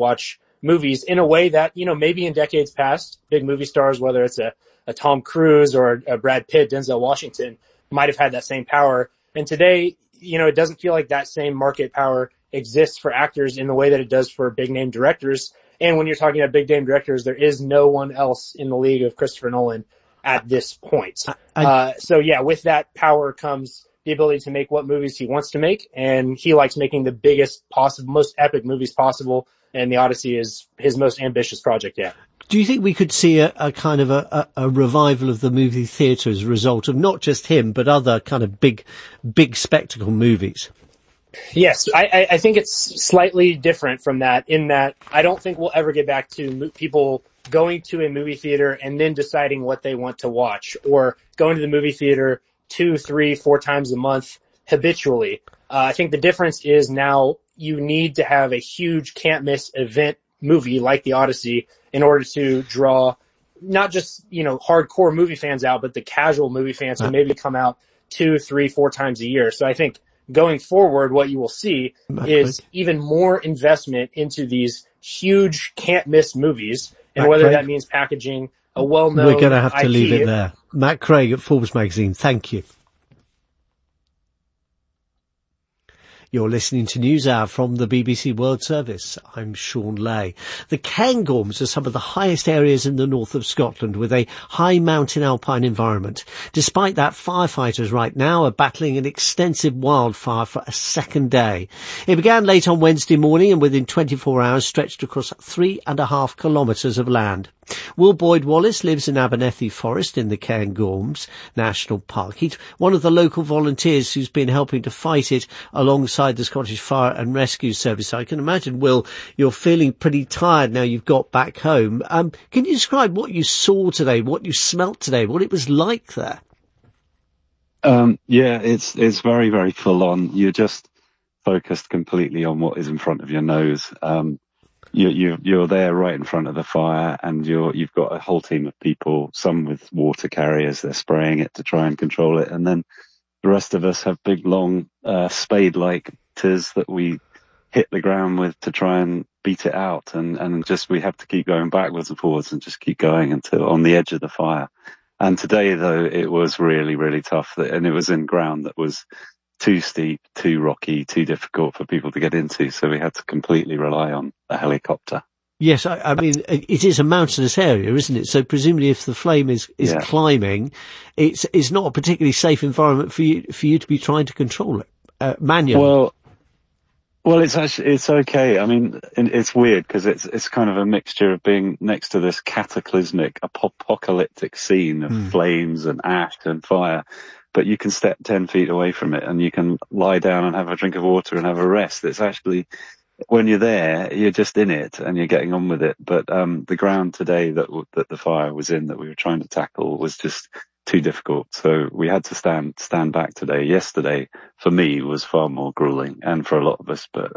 watch movies in a way that, maybe in decades past, big movie stars, whether it's a Tom Cruise or a Brad Pitt, Denzel Washington, might have had that same power. And today, it doesn't feel like that same market power exists for actors in the way that it does for big name directors. And when you're talking about big name directors, there is no one else in the league of Christopher Nolan at this point. So yeah, with that power comes the ability to make what movies he wants to make. And he likes making the biggest possible, most epic movies possible. And The Odyssey is his most ambitious project yet. Do you think we could see a kind of a revival of the movie theatre as a result of not just him, but other kind of big spectacle movies? Yes, I think it's slightly different from that in that I don't think we'll ever get back to people going to a movie theater and then deciding what they want to watch, or going to the movie theater 2, 3, 4 times a month habitually. I think the difference is now you need to have a huge can't miss event movie like The Odyssey in order to draw not just, hardcore movie fans out, but the casual movie fans who maybe come out 2, 3, 4 times a year. So I think going forward, what you will see is even more investment into these huge can't miss movies, and whether that means packaging a well-known We're going to have to IP. leave it there. Matt Craig at Forbes magazine. Thank you. You're listening to NewsHour from the BBC World Service. I'm Sean Lay. The Cairngorms are some of the highest areas in the north of Scotland with a high mountain alpine environment. Despite that, firefighters right now are battling an extensive wildfire for a second day. It began late on Wednesday morning and within 24 hours stretched across 3.5 kilometres of land. Will Boyd Wallace lives in Abernethy Forest in the Cairngorms National Park. He's one of the local volunteers who's been helping to fight it alongside the Scottish Fire and Rescue Service. I can imagine, Will, you're feeling pretty tired now you've got back home. Can you describe what you saw today, what you smelt today, what it was like there? Yeah, it's very, very full on. You're just focused completely on what is in front of your nose. You're there right in front of the fire, and you've got a whole team of people, some with water carriers, they're spraying it to try and control it. And then the rest of us have big, long, spade-like tis that we hit the ground with to try and beat it out. And just, we have to keep going backwards and forwards and just keep going until on the edge of the fire. And today, though, it was really, really tough. And it was in ground that was too steep, too rocky, too difficult for people to get into. So we had to completely rely on a helicopter. Yes, I mean, it is a mountainous area, isn't it? So presumably if the flame is climbing, it's not a particularly safe environment for you to be trying to control it manually. Well, it's okay. I mean, it's weird because it's kind of a mixture of being next to this cataclysmic apocalyptic scene of flames and ash and fire. But you can step 10 feet away from it and you can lie down and have a drink of water and have a rest. It's actually, when you're there, you're just in it and you're getting on with it. But the ground today that the fire was in, that we were trying to tackle, was just too difficult. So we had to stand back today. Yesterday, for me, was far more grueling, and for a lot of us. But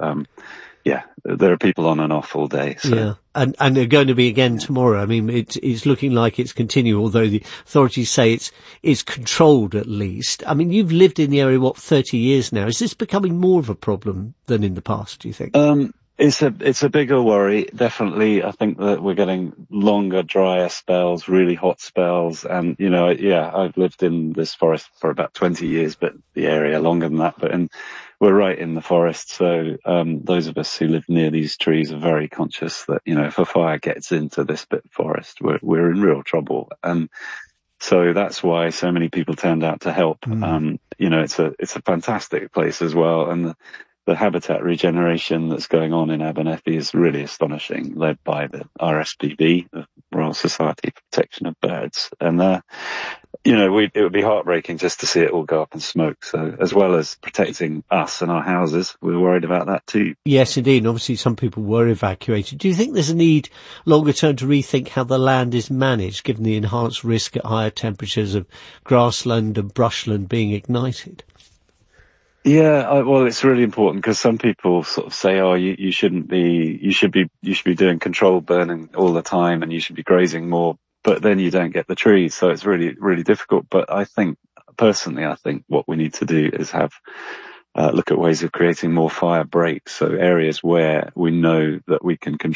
there are people on and off all day. So. Yeah, and they're going to be again tomorrow. I mean, it's looking like it's continuing, although the authorities say it's controlled at least. I mean, you've lived in the area, 30 years now. Is this becoming more of a problem than in the past, do you think? It's a bigger worry. Definitely, I think that we're getting longer, drier spells, really hot spells. And, I've lived in this forest for about 20 years, but the area longer than that. We're right in the forest. So, those of us who live near these trees are very conscious that, if a fire gets into this bit of forest, we're in real trouble. And so that's why so many people turned out to help. It's a fantastic place as well. And the habitat regeneration that's going on in Abernethy is really astonishing, led by the RSPB, the Royal Society for Protection of Birds. And, it would be heartbreaking just to see it all go up in smoke. So as well as protecting us and our houses, we're worried about that too. Yes, indeed. And obviously some people were evacuated. Do you think there's a need longer term to rethink how the land is managed, given the enhanced risk at higher temperatures of grassland and brushland being ignited? Yeah, well, it's really important because some people sort of say, you should be doing controlled burning all the time and you should be grazing more, but then you don't get the trees. So it's really, really difficult. But I think what we need to do is look at ways of creating more fire breaks. So areas where we know that we can control